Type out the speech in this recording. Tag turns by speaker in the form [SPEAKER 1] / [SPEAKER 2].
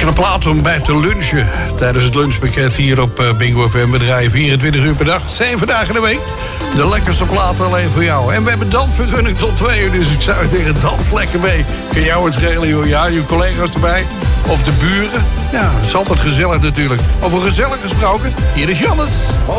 [SPEAKER 1] Lekkere plaat om bij te lunchen. Tijdens het lunchpakket hier op Bingo FM. We draaien 24 uur per dag, 7 dagen in de week. De lekkerste plaat alleen voor jou. En we hebben dansvergunning tot 2 uur. Dus ik zou zeggen, dans lekker mee. Kun jou het schelen, joh. Ja, je collega's erbij. Of de buren. Ja, het is altijd gezellig natuurlijk. Over gezellig gesproken, hier is Jannes.